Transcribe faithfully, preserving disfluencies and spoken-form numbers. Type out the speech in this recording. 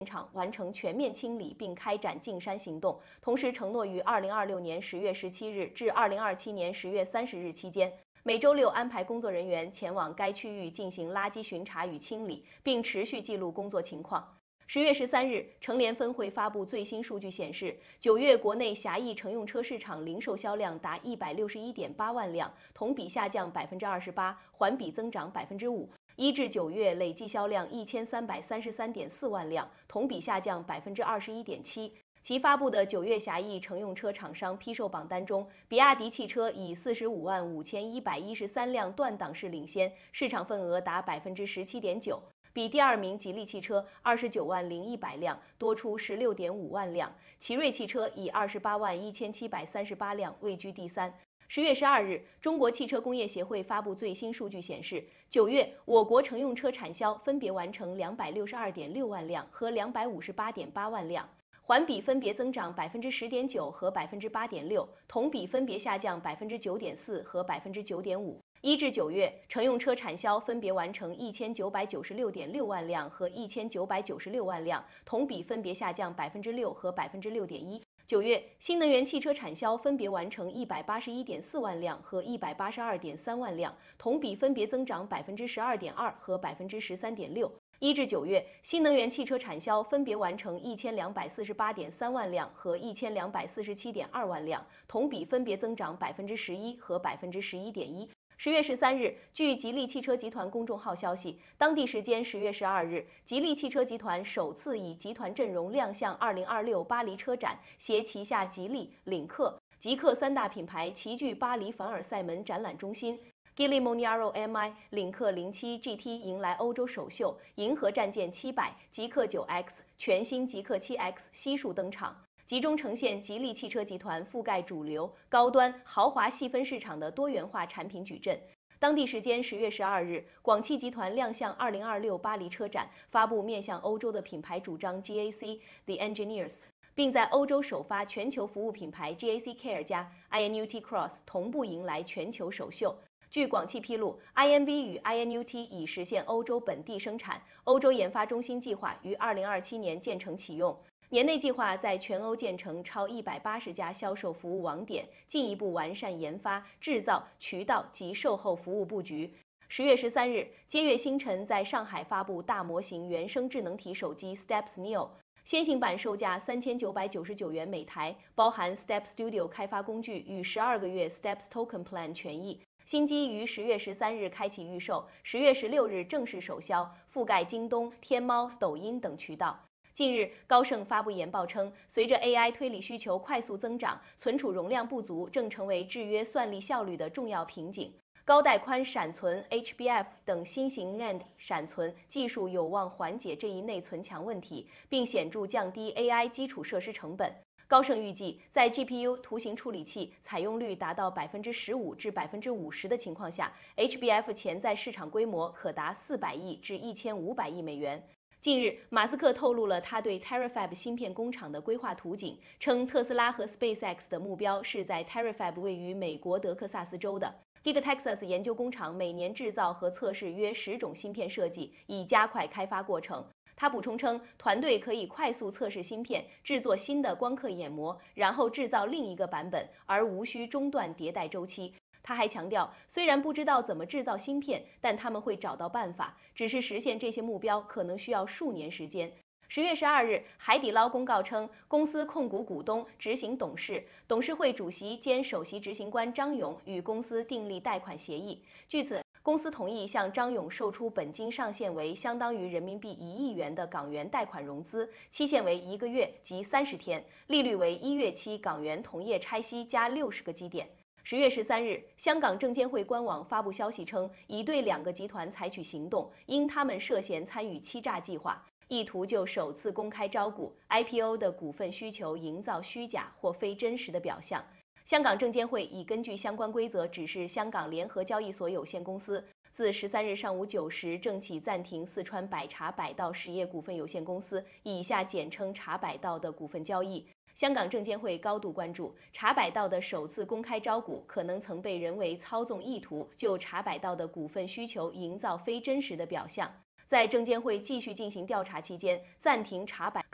厂完成全面清理并开展净山行动，同时承诺于二零二六年十月十七日至二零二七年十月三十日期间，每周六安排工作人员前往该区域进行垃圾巡查与清理，并持续记录工作情况。十月十三日，乘联分会发布最新数据显示，九月国内狭义乘用车市场零售销量达一百六十一点八万辆，同比下降百分之二十八，环比增长百分之五。一至九月累计销量一千三百三十三点四万辆，同比下降百分之二十一点七。其发布的九月狭义乘用车厂商批售榜单中，比亚迪汽车以四十五万五千一百一十三辆断档式领先，市场份额达百分之十七点九。比第二名吉利汽车二十九万零一百辆多出十六点五万辆，奇瑞汽车以二十八万一千七百三十八辆位居第三。十月十二日，中国汽车工业协会发布最新数据显示，九月我国乘用车产销分别完成两百六十二点六万辆和两百五十八点八万辆，环比分别增长百分之十点九和百分之八点六，同比分别下降百分之九点四和百分之九点五。一至九月，乘用车产销分别完成一千九百九十六点六万辆和一千九百九十六万辆，同比分别下降百分之六和百分之六点一。九月，新能源汽车产销分别完成一百八十一点四万辆和一百八十二点三万辆，同比分别增长百分之十二点二和百分之十三点六。一至九月，新能源汽车产销分别完成一千两百四十八点三万辆和一千两百四十七点二万辆，同比分别增长百分之十一和百分之十一点一。十月十三日，据吉利汽车集团公众号消息，当地时间十月十二日，吉利汽车集团首次以集团阵容亮相二零二六巴黎车展，携旗下吉利、领克、极氪三大品牌齐聚巴黎凡尔赛门展览中心。Geely Monaro M I、领克零七 G T 迎来欧洲首秀，银河战舰七百、极氪九 X、全新极氪七 X 悉数登场。集中呈现吉利汽车集团覆盖主流、高端、豪华细分市场的多元化产品矩阵。当地时间十月十二日，广汽集团亮相二零二六巴黎车展，发布面向欧洲的品牌主张 G A C The Engineers， 并在欧洲首发全球服务品牌 G A C Care 加 I N U T Cross 同步迎来全球首秀。据广汽披露 ，I N V 与 I N U T 已实现欧洲本地生产，欧洲研发中心计划于二零二七年建成启用。年内计划在全欧建成超一百八十家销售服务网点，进一步完善研发、制造、渠道及售后服务布局。十月十三日，接月星辰在上海发布大模型原生智能体手机 Steps Neo， 先行版售价三千九百九十九元每台，包含 Step Studio 开发工具与十二个月 Steps Token Plan 权益。新机于十月十三日开启预售，十月十六日正式首销，覆盖京东、天猫、抖音等渠道。近日，高盛发布研报称，随着 A I 推理需求快速增长，存储容量不足正成为制约算力效率的重要瓶颈。高带宽闪存 H B F 等新型 N A N D 闪存技术有望缓解这一内存墙问题，并显著降低 A I 基础设施成本。高盛预计，在 G P U 图形处理器采用率达到百分之十五至百分之五十的情况下 ，H B F 潜在市场规模可达四百亿至一千五百亿美元。近日，马斯克透露了他对 Terafab 芯片工厂的规划图景，称特斯拉和 SpaceX 的目标是在 Terafab 位于美国德克萨斯州的 Gigatexas 研究工厂，每年制造和测试约十种芯片设计，以加快开发过程。他补充称，团队可以快速测试芯片，制作新的光刻眼膜，然后制造另一个版本，而无需中断迭代周期。他还强调，虽然不知道怎么制造芯片，但他们会找到办法，只是实现这些目标可能需要数年时间。十月十二日，海底捞公告称，公司控股股东、执行董事、董事会主席兼首席执行官张勇与公司订立贷款协议。据此，公司同意向张勇售出本金上限为相当于人民币一亿元的港元贷款融资，期限为一个月及三十天，利率为一月期港元同业拆息加六十个基点。十月十三日，香港证监会官网发布消息称，已对两个集团采取行动，因他们涉嫌参与欺诈计划，意图就首次公开招股 I P O 的股份需求营造虚假或非真实的表象。香港证监会已根据相关规则指示香港联合交易所有限公司，自十三日上午九时正起暂停四川百茶百道实业股份有限公司（以下简称茶百道）的股份交易。香港证监会高度关注茶百道的首次公开招股可能曾被人为操纵意图就茶百道的股份需求营造非真实的表象。 在证监会继续进行调查期间，暂停查办。